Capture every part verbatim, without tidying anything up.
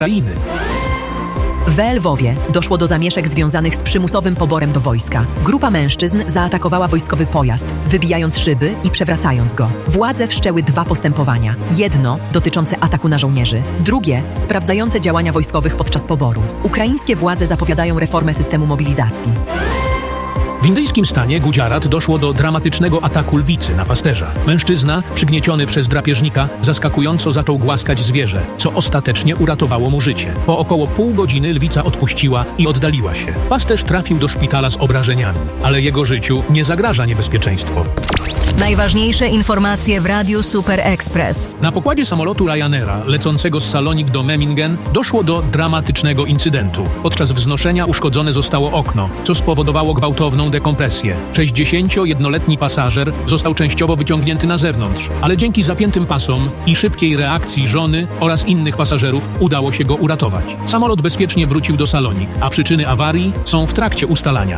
Ukrainy. W Lwowie doszło do zamieszek związanych z przymusowym poborem do wojska. Grupa mężczyzn zaatakowała wojskowy pojazd, wybijając szyby i przewracając go. Władze wszczęły dwa postępowania. Jedno dotyczące ataku na żołnierzy, drugie sprawdzające działania wojskowych podczas poboru. Ukraińskie władze zapowiadają reformę systemu mobilizacji. W indyjskim stanie Gujarat doszło do dramatycznego ataku lwicy na pasterza. Mężczyzna, przygnieciony przez drapieżnika, zaskakująco zaczął głaskać zwierzę, co ostatecznie uratowało mu życie. Po około pół godziny lwica odpuściła i oddaliła się. Pasterz trafił do szpitala z obrażeniami, ale jego życiu nie zagraża niebezpieczeństwo. Najważniejsze informacje w Radiu Super Express. Na pokładzie samolotu Ryanaira lecącego z Salonik do Memmingen doszło do dramatycznego incydentu. Podczas wznoszenia uszkodzone zostało okno, co spowodowało gwałtowną dekompresję. sześćdziesięciojednoletni pasażer został częściowo wyciągnięty na zewnątrz, ale dzięki zapiętym pasom i szybkiej reakcji żony oraz innych pasażerów udało się go uratować. Samolot bezpiecznie wrócił do Salonik, a przyczyny awarii są w trakcie ustalania.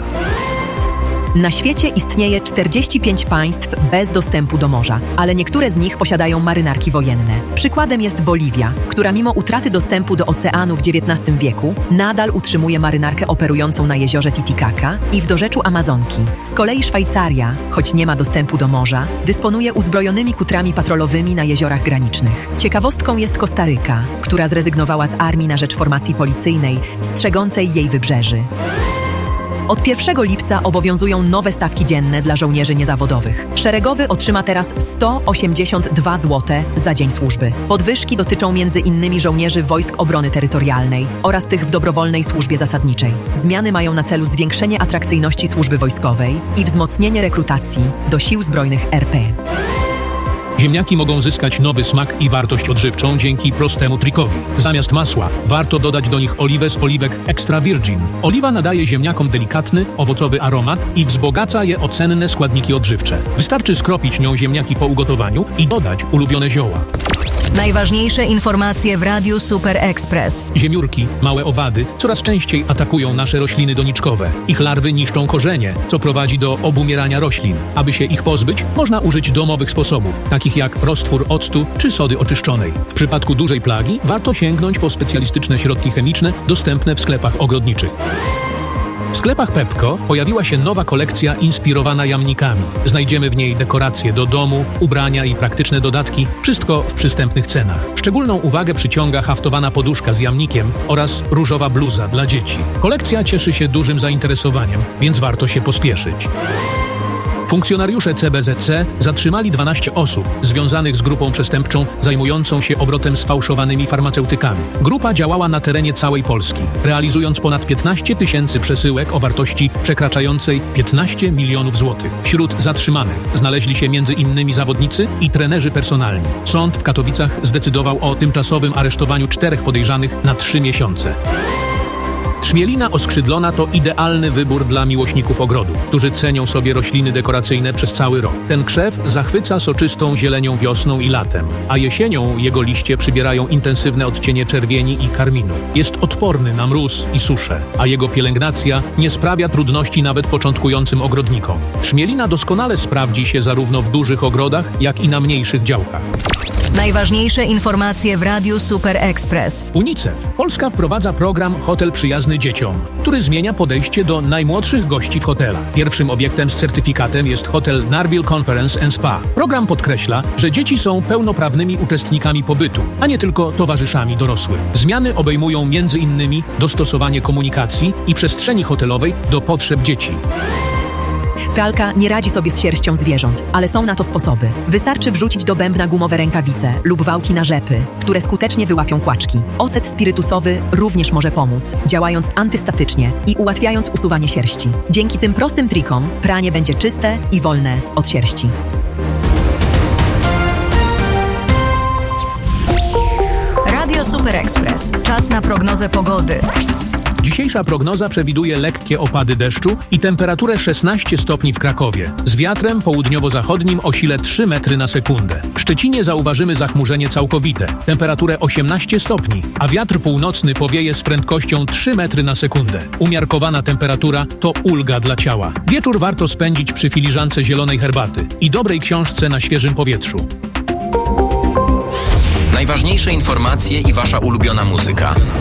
Na świecie istnieje czterdzieści pięć państw bez dostępu do morza, ale niektóre z nich posiadają marynarki wojenne. Przykładem jest Boliwia, która mimo utraty dostępu do oceanu w dziewiętnastym wieku nadal utrzymuje marynarkę operującą na jeziorze Titicaca i w dorzeczu Amazonki. Z kolei Szwajcaria, choć nie ma dostępu do morza, dysponuje uzbrojonymi kutrami patrolowymi na jeziorach granicznych. Ciekawostką jest Kostaryka, która zrezygnowała z armii na rzecz formacji policyjnej strzegącej jej wybrzeży. Od pierwszego lipca obowiązują nowe stawki dzienne dla żołnierzy niezawodowych. Szeregowy otrzyma teraz sto osiemdziesiąt dwa złote za dzień służby. Podwyżki dotyczą między innymi żołnierzy Wojsk Obrony Terytorialnej oraz tych w dobrowolnej służbie zasadniczej. Zmiany mają na celu zwiększenie atrakcyjności służby wojskowej i wzmocnienie rekrutacji do Sił Zbrojnych R P. Ziemniaki mogą zyskać nowy smak i wartość odżywczą dzięki prostemu trikowi. Zamiast masła warto dodać do nich oliwę z oliwek extra virgin. Oliwa nadaje ziemniakom delikatny, owocowy aromat i wzbogaca je o cenne składniki odżywcze. Wystarczy skropić nią ziemniaki po ugotowaniu i dodać ulubione zioła. Najważniejsze informacje w Radiu Super Express. Ziemiórki, małe owady, coraz częściej atakują nasze rośliny doniczkowe. Ich larwy niszczą korzenie, co prowadzi do obumierania roślin. Aby się ich pozbyć, można użyć domowych sposobów, takich jak roztwór octu czy sody oczyszczonej. W przypadku dużej plagi warto sięgnąć po specjalistyczne środki chemiczne dostępne w sklepach ogrodniczych. W sklepach Pepco pojawiła się nowa kolekcja inspirowana jamnikami. Znajdziemy w niej dekoracje do domu, ubrania i praktyczne dodatki, wszystko w przystępnych cenach. Szczególną uwagę przyciąga haftowana poduszka z jamnikiem oraz różowa bluza dla dzieci. Kolekcja cieszy się dużym zainteresowaniem, więc warto się pospieszyć. Funkcjonariusze C B Z C zatrzymali dwanaście osób związanych z grupą przestępczą zajmującą się obrotem sfałszowanymi farmaceutykami. Grupa działała na terenie całej Polski, realizując ponad piętnaście tysięcy przesyłek o wartości przekraczającej piętnaście milionów złotych. Wśród zatrzymanych znaleźli się między innymi zawodnicy i trenerzy personalni. Sąd w Katowicach zdecydował o tymczasowym aresztowaniu czterech podejrzanych na trzy miesiące. Trzmielina oskrzydlona to idealny wybór dla miłośników ogrodów, którzy cenią sobie rośliny dekoracyjne przez cały rok. Ten krzew zachwyca soczystą zielenią wiosną i latem, a jesienią jego liście przybierają intensywne odcienie czerwieni i karminu. Jest odporny na mróz i suszę, a jego pielęgnacja nie sprawia trudności nawet początkującym ogrodnikom. Trzmielina doskonale sprawdzi się zarówno w dużych ogrodach, jak i na mniejszych działkach. Najważniejsze informacje w Radiu Super Express. UNICEF. Polska wprowadza program Hotel Przyjazny Dzieciom, który zmienia podejście do najmłodszych gości w hotelach. Pierwszym obiektem z certyfikatem jest hotel Narville Conference and Spa. Program podkreśla, że dzieci są pełnoprawnymi uczestnikami pobytu, a nie tylko towarzyszami dorosłych. Zmiany obejmują między innymi dostosowanie komunikacji i przestrzeni hotelowej do potrzeb dzieci. Pralka nie radzi sobie z sierścią zwierząt, ale są na to sposoby. Wystarczy wrzucić do bębna gumowe rękawice lub wałki na rzepy, które skutecznie wyłapią kłaczki. Ocet spirytusowy również może pomóc, działając antystatycznie i ułatwiając usuwanie sierści. Dzięki tym prostym trikom pranie będzie czyste i wolne od sierści. Radio Super Express. Czas na prognozę pogody. Dzisiejsza prognoza przewiduje lekkie opady deszczu i temperaturę szesnaście stopni w Krakowie. Z wiatrem południowo-zachodnim o sile trzy metry na sekundę. W Szczecinie zauważymy zachmurzenie całkowite. Temperaturę osiemnaście stopni, a wiatr północny powieje z prędkością trzy metry na sekundę. Umiarkowana temperatura to ulga dla ciała. Wieczór warto spędzić przy filiżance zielonej herbaty i dobrej książce na świeżym powietrzu. Najważniejsze informacje i wasza ulubiona muzyka.